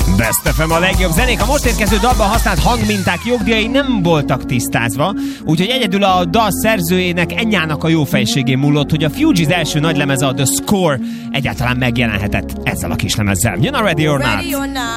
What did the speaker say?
Best FM a legjobb zenék. A most érkező dalban használt hangminták jogdíjai nem voltak tisztázva, úgyhogy egyedül a dal szerzőjének, Enyának a jófejségén múlott, hogy a Fugees első nagylemeze, a The Score egyáltalán megjelenhetett ezzel a kislemezzel. Jön a Ready or Not.